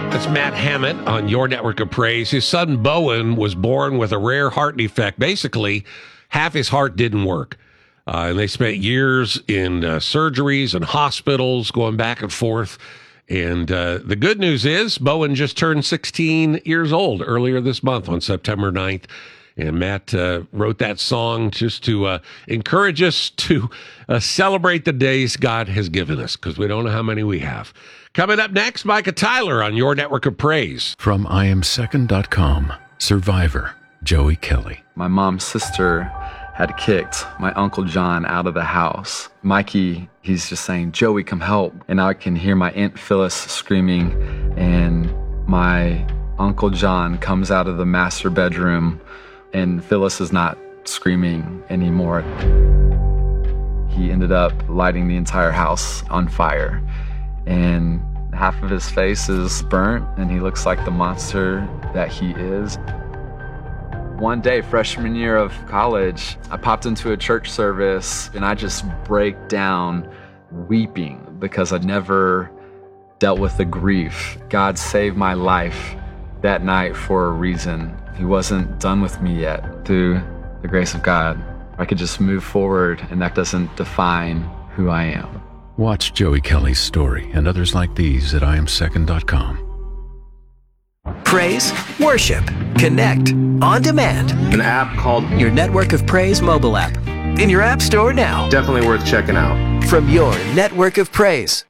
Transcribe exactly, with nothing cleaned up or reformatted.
That's Matt Hammett on your network of praise. His son Bowen was born with a rare heart defect. Basically, half his heart didn't work. Uh, and they spent years in uh, surgeries and hospitals going back and forth. And uh, the good news is Bowen just turned sixteen years old earlier this month on September ninth. And Matt uh, wrote that song just to uh, encourage us to uh, celebrate the days God has given us, because we don't know how many we have. Coming up next, Micah Tyler on your network of praise. From I am second dot com, Survivor, Joey Kelly. My mom's sister had kicked my Uncle John out of the house. Mikey, he's just saying, Joey, come help. And I can hear my Aunt Phyllis screaming, and my Uncle John comes out of the master bedroom, and Phyllis is not screaming anymore. He ended up lighting the entire house on fire, and half of his face is burnt, and he looks like the monster that he is. One day, freshman year of college, I popped into a church service, and I just break down weeping because I'd never dealt with the grief. God saved my life that night for a reason. He wasn't done with me yet. Through the grace of God, I could just move forward, and that doesn't define who I am. Watch Joey Kelly's story and others like these at I am second dot com. Praise, worship, connect, on demand. An app called Your Network of Praise mobile app. In your app store now. Definitely worth checking out. From your Network of Praise.